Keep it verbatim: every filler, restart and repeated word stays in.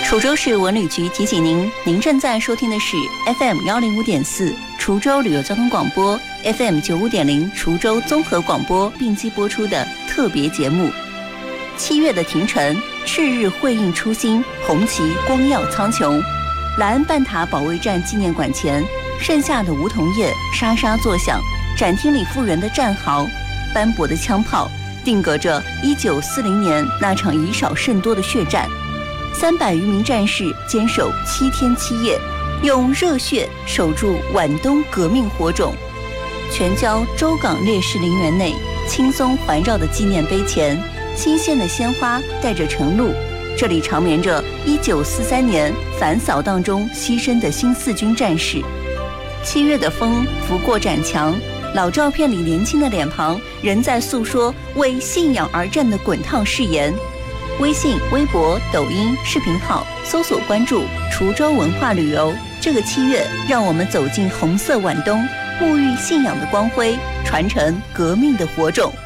滁州市文旅局提醒您，您正在收听的是 F M 幺零五点四滁州旅游交通广播 ，F M 九五点零滁州综合广播并机播出的特别节目。七月的庭城，赤日辉映初心，红旗光耀苍穹。莱恩半塔保卫战纪念馆前，盛夏的梧桐叶沙沙作响，展厅里复原的战壕，斑驳的枪炮，定格着一九四零年那场以少胜多的血战。三百余名战士坚守七天七夜，用热血守住皖东革命火种。全郊州港烈士陵园内，轻松环绕的纪念碑前，新鲜的鲜花带着晨露。这里长眠着一九四三年反扫荡中牺牲的新四军战士。七月的风拂过展墙，老照片里年轻的脸庞仍在诉说为信仰而战的滚烫誓言。微信、微博、抖音视频号搜索关注滁州文化旅游。这个七月，让我们走进红色皖东，沐浴信仰的光辉，传承革命的火种。